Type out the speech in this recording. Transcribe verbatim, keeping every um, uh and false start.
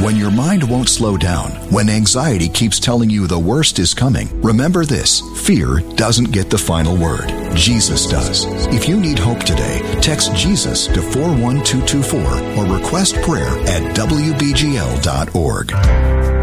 When your mind won't slow down, when anxiety keeps telling you the worst is coming, remember this: fear doesn't get the final word. Jesus does. If you need hope today, text Jesus to four one two two four or request prayer at W B G L dot org.